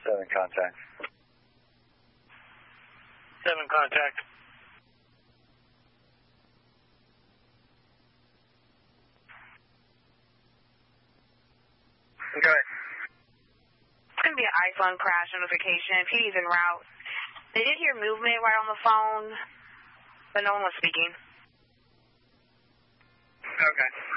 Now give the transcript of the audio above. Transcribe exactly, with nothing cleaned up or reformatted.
seven contact. seven contact. Okay. It's going to be an iPhone crash notification. P D's en route. They did hear movement right on the phone, but no one was speaking. Okay.